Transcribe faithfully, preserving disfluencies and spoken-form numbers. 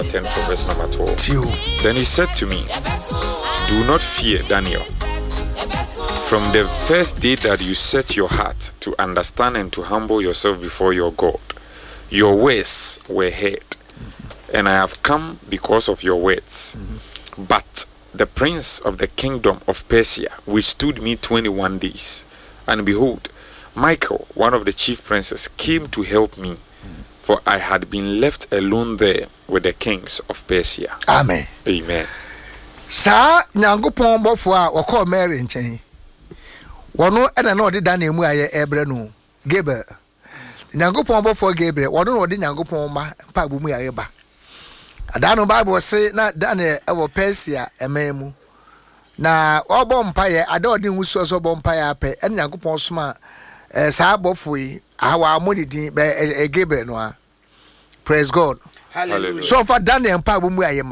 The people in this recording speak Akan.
ten from verse number twelve. Then he said to me, do not fear, Daniel. From the first day that you set your heart to understand and to humble yourself before your God, your words were heard, and I have come because of your words. Mm-hmm. But the prince of the kingdom of Persia withstood me twenty-one days, and behold, Michael, one of the chief princes, came to help me, mm-hmm. for I had been left alone there with the kings of Persia. Amen. Amen. Sa nyangopon bofo a wako Mary nchen. Wono ena na odi Daniel mu aye ebre no. Gabriel. Nyangopon bofo Gabriel, wono no odi nyangopon ma pa bu mu aye ba. Adano Bible say na Daniel e wo Persia ememu. Na obo mpaye ada odi nwusu so bo mpaye ape en nyangopon soma eh sa bofo yi awa amodidin be Gabriel no a. Praise God. Hallelujah. So for Daniel pa bu mu aye